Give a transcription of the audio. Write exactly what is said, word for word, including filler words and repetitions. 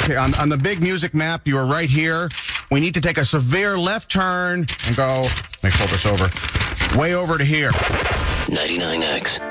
Okay, on, on the big music map, you are right here. We need to take a severe left turn and go, let me pull this over, way over to here. ninety-nine X.